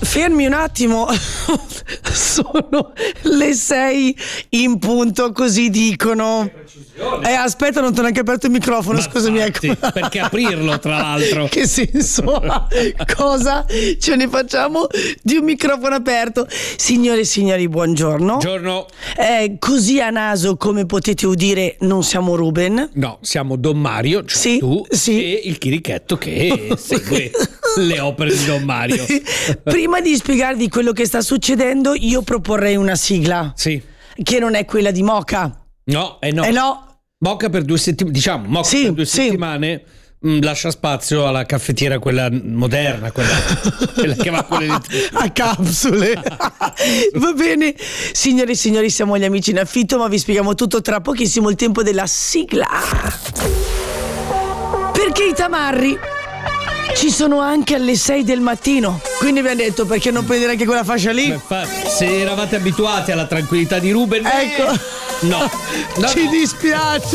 Fermi un attimo, sono le 6 in punto, così dicono. Aspetta, non ti ho neanche aperto il microfono, Ma scusami. infatti, perché aprirlo, tra l'altro? Che senso ha? Cosa ce ne facciamo di un microfono aperto? Signore e signori, buongiorno. Buongiorno. Così a naso, come potete udire, non siamo Ruben. No, siamo Don Mario, cioè Sì, tu sì. e il chirichetto che segue le opere di Don Mario. Prima di spiegarvi quello che sta succedendo, io proporrei una sigla. Sì. Che non è quella di Moca. No, no. No. Moca per 2 settimane, diciamo, Moca Sì, per 2 sì. settimane lascia spazio alla caffettiera, quella moderna, quella che va con le A capsule. Va bene. Signore e signori, siamo gli amici in affitto, ma vi spieghiamo tutto tra pochissimo, il tempo della sigla. Perché i tamarri ci sono anche alle 6 del mattino. Quindi abbiamo detto, perché non prendere anche quella fascia lì? Se eravate abituati alla tranquillità di Ruben, Ecco. no. Ci dispiace.